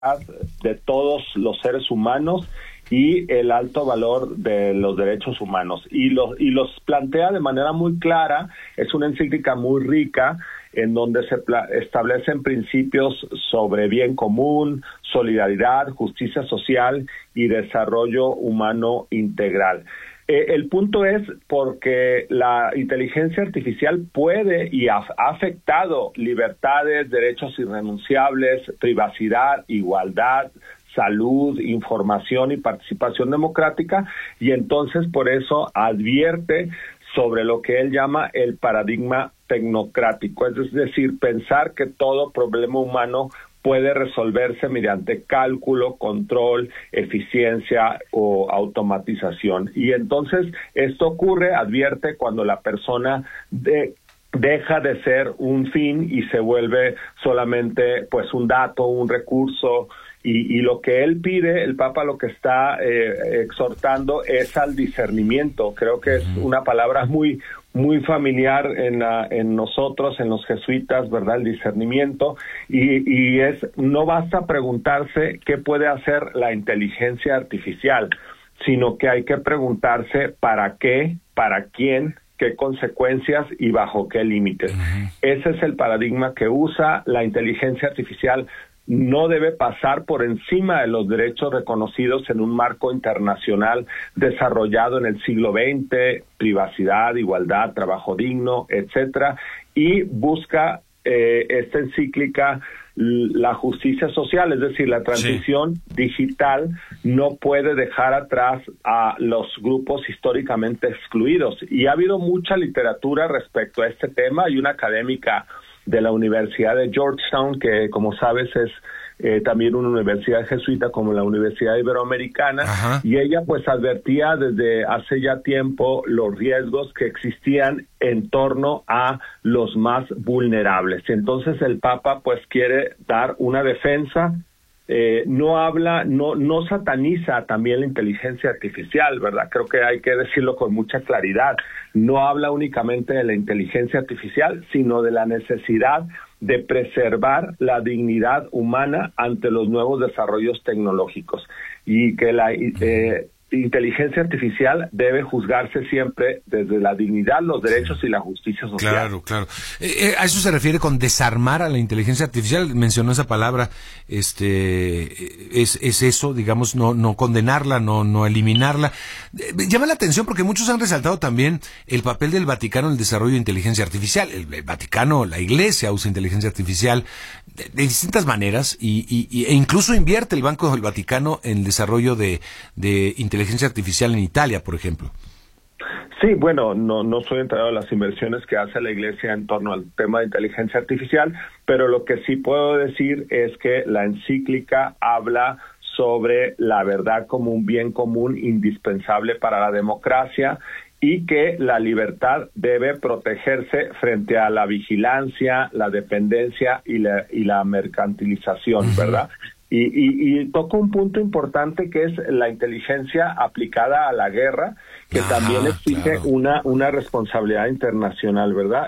de todos los seres humanos y el alto valor de los derechos humanos. Y los plantea de manera muy clara. Es una encíclica muy rica en donde se establecen principios sobre bien común, solidaridad, justicia social y desarrollo humano integral. El punto es porque la inteligencia artificial puede y ha afectado libertades, derechos irrenunciables, privacidad, igualdad, salud, información y participación democrática, y entonces por eso advierte sobre lo que él llama el paradigma tecnocrático, es decir, pensar que todo problema humano puede resolverse mediante cálculo, control, eficiencia o automatización. Y entonces esto ocurre, advierte, cuando la persona deja de ser un fin y se vuelve solamente pues un dato, un recurso. Y lo que él pide, el Papa lo que está exhortando es al discernimiento. Creo que es una palabra muy familiar en nosotros, en los jesuitas, ¿verdad? El discernimiento. Y no basta preguntarse qué puede hacer la inteligencia artificial, sino que hay que preguntarse para qué, para quién, qué consecuencias y bajo qué límites. Ese es el paradigma que usa la inteligencia artificial. No debe pasar por encima de los derechos reconocidos en un marco internacional desarrollado en el siglo XX, privacidad, igualdad, trabajo digno, etcétera, y busca esta encíclica la justicia social, es decir, la transición digital no puede dejar atrás a los grupos históricamente excluidos. Y ha habido mucha literatura respecto a este tema. Hay una académica de la Universidad de Georgetown, que como sabes es también una universidad jesuita como la Universidad Iberoamericana. Ajá. Y ella pues advertía desde hace ya tiempo los riesgos que existían en torno a los más vulnerables. Entonces el Papa pues quiere dar una defensa. No sataniza también la inteligencia artificial, ¿verdad? Creo que hay que decirlo con mucha claridad. No habla únicamente de la inteligencia artificial, sino de la necesidad de preservar la dignidad humana ante los nuevos desarrollos tecnológicos, y que la inteligencia artificial debe juzgarse siempre desde la dignidad, los derechos y la justicia social. Claro. ¿A eso se refiere con desarmar a la inteligencia artificial? Mencionó esa palabra. Es eso, digamos, no condenarla, no eliminarla. Llama la atención porque muchos han resaltado también el papel del Vaticano en el desarrollo de inteligencia artificial. El Vaticano, la Iglesia usa inteligencia artificial de distintas maneras e incluso invierte el Banco del Vaticano en el desarrollo de inteligencia artificial en Italia, por ejemplo. Sí, bueno, no soy enterado de las inversiones que hace la Iglesia en torno al tema de inteligencia artificial, pero lo que sí puedo decir es que la encíclica habla sobre la verdad como un bien común indispensable para la democracia y que la libertad debe protegerse frente a la vigilancia, la dependencia y la mercantilización, ¿verdad? Y toca un punto importante que es la inteligencia aplicada a la guerra, que también exige una responsabilidad internacional, ¿verdad?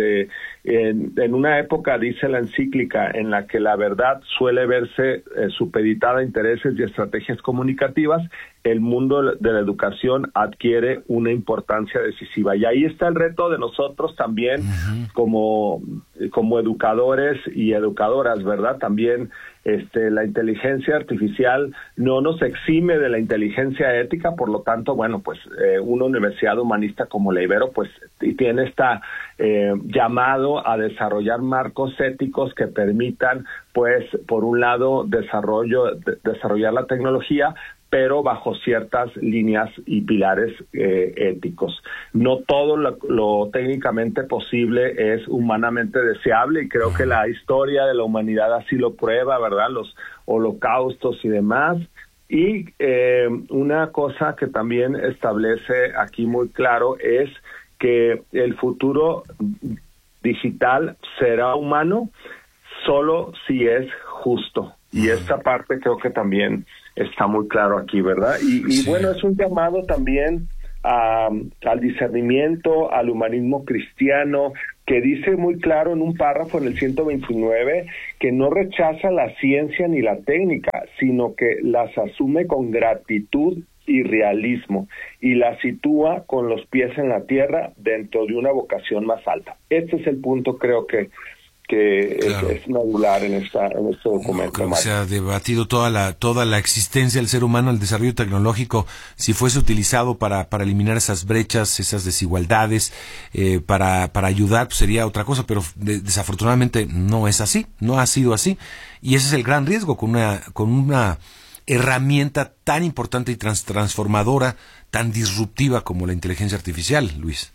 En una época, dice la encíclica, en la que la verdad suele verse supeditada a intereses y estrategias comunicativas, el mundo de la educación adquiere una importancia decisiva. Y ahí está el reto de nosotros también como educadores y educadoras, ¿verdad? También la inteligencia artificial no nos exime de la inteligencia ética, por lo tanto, bueno, pues una universidad humanista como la Ibero, pues tiene esta llamado a desarrollar marcos éticos que permitan, pues, por un lado, desarrollar la tecnología, pero bajo ciertas líneas y pilares éticos. No todo lo técnicamente posible es humanamente deseable, y creo que la historia de la humanidad así lo prueba, ¿verdad? Los holocaustos y demás. Y una cosa que también establece aquí muy claro es que el futuro digital será humano solo si es justo. Y esta parte creo que también está muy claro aquí, ¿verdad? Y bueno, es un llamado también al discernimiento, al humanismo cristiano, que dice muy claro en un párrafo en el 129 que no rechaza la ciencia ni la técnica, sino que las asume con gratitud y realismo, y la sitúa con los pies en la tierra dentro de una vocación más alta. Este es el punto, creo que claro, es medular en este documento. Creo que se ha debatido toda la existencia del ser humano, el desarrollo tecnológico, si fuese utilizado para eliminar esas brechas, esas desigualdades, para ayudar, pues sería otra cosa, pero desafortunadamente no es así, no ha sido así, y ese es el gran riesgo con una herramienta tan importante y transformadora, tan disruptiva como la inteligencia artificial, Luis.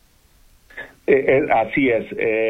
Así es,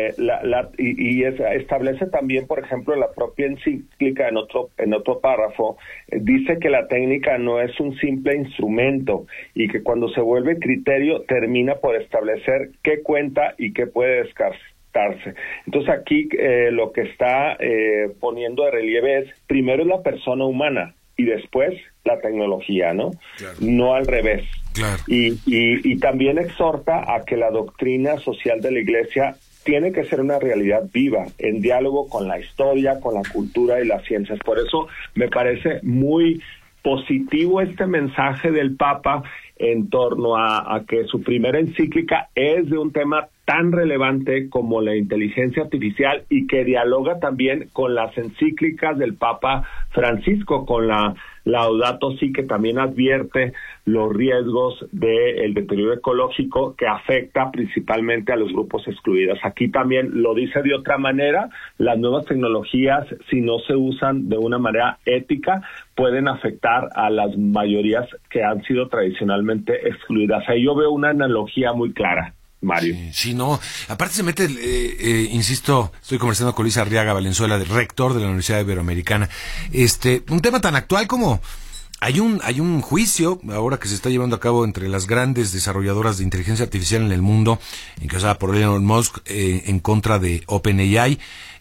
establece también, por ejemplo, la propia encíclica en otro párrafo, dice que la técnica no es un simple instrumento y que cuando se vuelve criterio termina por establecer qué cuenta y qué puede descartarse. Entonces aquí lo que está poniendo de relieve es, primero es la persona humana y después la tecnología, ¿no? Claro. No al revés. Claro. Y también exhorta a que la doctrina social de la Iglesia tiene que ser una realidad viva, en diálogo con la historia, con la cultura y las ciencias. Por eso me parece muy positivo este mensaje del Papa en torno a que su primera encíclica es de un tema tan relevante como la inteligencia artificial y que dialoga también con las encíclicas del Papa Francisco, con la Laudato Si, que también advierte los riesgos del deterioro ecológico que afecta principalmente a los grupos excluidos. Aquí también lo dice de otra manera, las nuevas tecnologías, si no se usan de una manera ética, pueden afectar a las mayorías que han sido tradicionalmente excluidas. Ahí yo veo una analogía muy clara, Mario. Sí, no, aparte se mete, insisto, estoy conversando con Luis Arriaga Valenzuela, rector de la Universidad Iberoamericana, un tema tan actual como hay un juicio ahora que se está llevando a cabo entre las grandes desarrolladoras de inteligencia artificial en el mundo, encabezada por Elon Musk, en contra de OpenAI,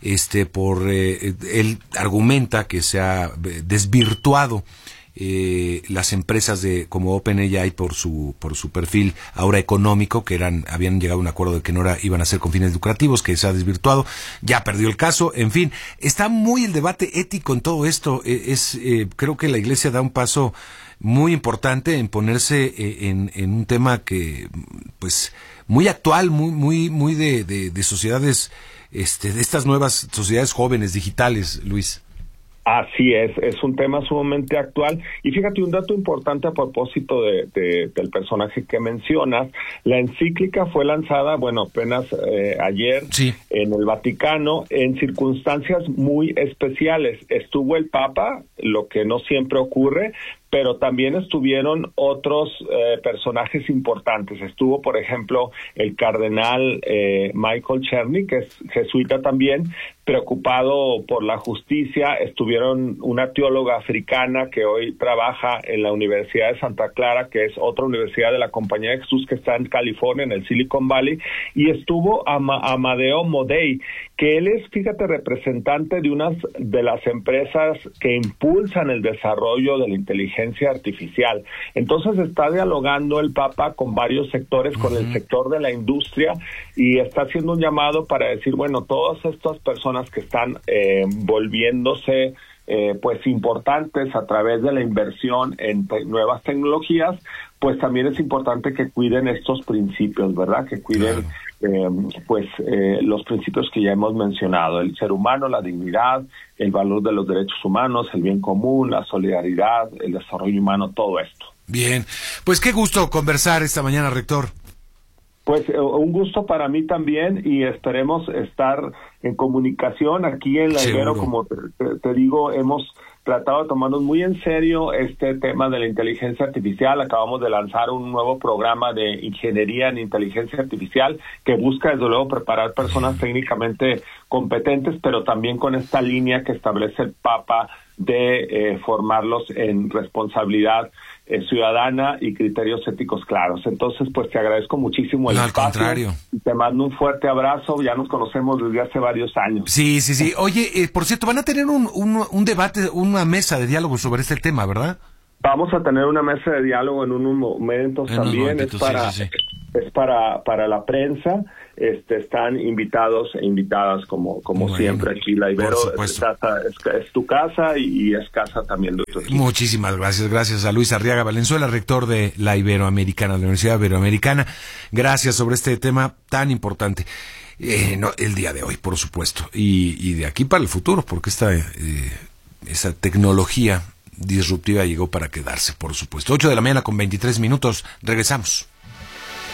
él argumenta que se ha desvirtuado las empresas como OpenAI por su perfil ahora económico, que habían llegado a un acuerdo de que no iban a ser con fines lucrativos, que se ha desvirtuado, ya perdió el caso, en fin, está muy el debate ético en todo esto. Creo que la Iglesia da un paso muy importante en ponerse en un tema que, pues, muy actual, muy de sociedades, de estas nuevas sociedades jóvenes digitales, Luis. Así es un tema sumamente actual. Y fíjate, un dato importante a propósito del personaje que mencionas, la encíclica fue lanzada, apenas ayer, sí, en el Vaticano, en circunstancias muy especiales. Estuvo el Papa, lo que no siempre ocurre, pero también estuvieron otros personajes importantes. Estuvo, por ejemplo, el cardenal Michael Cherny, que es jesuita también, preocupado por la justicia. Estuvieron una teóloga africana que hoy trabaja en la Universidad de Santa Clara, que es otra universidad de la Compañía de Jesús que está en California, en el Silicon Valley, y estuvo Amadeo Modei, que él es, fíjate, representante de unas de las empresas que impulsan el desarrollo de la inteligencia artificial. Entonces está dialogando el Papa con varios sectores, con el sector de la industria, y está haciendo un llamado para decir, todas estas personas que están volviéndose pues importantes a través de la inversión en nuevas tecnologías, pues también es importante que cuiden estos principios, ¿verdad? Que cuiden los principios que ya hemos mencionado: el ser humano, la dignidad, el valor de los derechos humanos, el bien común, la solidaridad, el desarrollo humano, todo esto. Bien, pues qué gusto conversar esta mañana, rector. Pues un gusto para mí también, y esperemos estar en comunicación aquí en la Ibero. Como te digo, hemos tratado de tomarnos muy en serio este tema de la inteligencia artificial. Acabamos de lanzar un nuevo programa de ingeniería en inteligencia artificial que busca, desde luego, preparar personas técnicamente competentes, pero también con esta línea que establece el Papa de formarlos en responsabilidad ciudadana y criterios éticos claros. Entonces, pues te agradezco muchísimo el espacio. Al contrario. Y te mando un fuerte abrazo. Ya nos conocemos desde hace varios años. Sí. Oye, por cierto, van a tener un debate, una mesa de diálogo sobre este tema, ¿verdad? Vamos a tener una mesa de diálogo en unos momentos también. Es para la prensa. están invitados e invitadas como siempre aquí. La Ibero es tu casa y es casa también de tu equipo. Muchísimas gracias. Gracias a Luis Arriaga Valenzuela, rector de la Iberoamericana, de la Universidad Iberoamericana. Gracias sobre este tema tan importante. El día de hoy, por supuesto, y de aquí para el futuro, porque esa tecnología disruptiva llegó para quedarse, por supuesto. 8 de la mañana con 23 minutos. Regresamos.